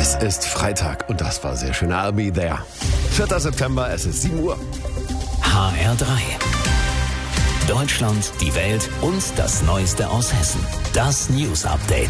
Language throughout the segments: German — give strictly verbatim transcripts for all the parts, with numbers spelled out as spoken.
Es ist Freitag und das war sehr schön. I'll be there. vierter September, es ist sieben Uhr. H R drei. Deutschland, die Welt und das Neueste aus Hessen. Das News Update.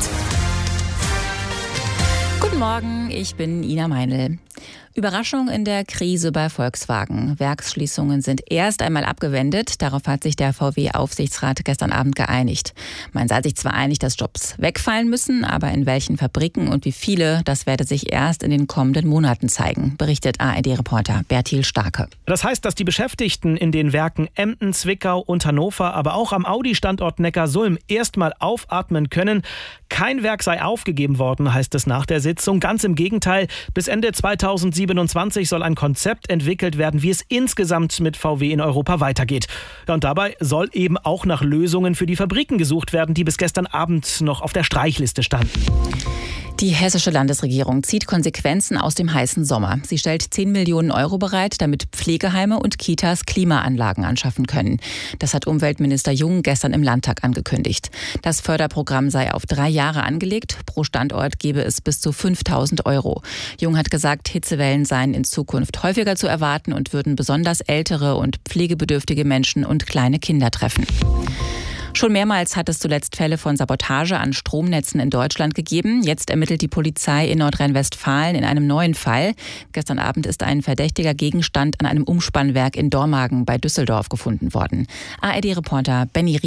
Guten Morgen, ich bin Ina Meinl. Überraschung in der Krise bei Volkswagen. Werksschließungen sind erst einmal abgewendet. Darauf hat sich der V W-Aufsichtsrat gestern Abend geeinigt. Man sei sich zwar einig, dass Jobs wegfallen müssen, aber in welchen Fabriken und wie viele, das werde sich erst in den kommenden Monaten zeigen, berichtet A R D-Reporter Bertil Starke. Das heißt, dass die Beschäftigten in den Werken Emden, Zwickau und Hannover, aber auch am Audi-Standort Neckarsulm erstmal aufatmen können. Kein Werk sei aufgegeben worden, heißt es nach der Sitzung. Ganz im Gegenteil, bis Ende zweitausendsiebenundzwanzig soll ein Konzept entwickelt werden, wie es insgesamt mit V W in Europa weitergeht. Und dabei soll eben auch nach Lösungen für die Fabriken gesucht werden, die bis gestern Abend noch auf der Streichliste standen. Die hessische Landesregierung zieht Konsequenzen aus dem heißen Sommer. Sie stellt zehn Millionen Euro bereit, damit Pflegeheime und Kitas Klimaanlagen anschaffen können. Das hat Umweltminister Jung gestern im Landtag angekündigt. Das Förderprogramm sei auf drei Jahre angelegt. Pro Standort gebe es bis zu fünftausend Euro. Jung hat gesagt, Hitzewellen seien in Zukunft häufiger zu erwarten und würden besonders ältere und pflegebedürftige Menschen und kleine Kinder treffen. Schon mehrmals hat es zuletzt Fälle von Sabotage an Stromnetzen in Deutschland gegeben. Jetzt ermittelt die Polizei in Nordrhein-Westfalen in einem neuen Fall. Gestern Abend ist ein verdächtiger Gegenstand an einem Umspannwerk in Dormagen bei Düsseldorf gefunden worden. A R D-Reporter Benny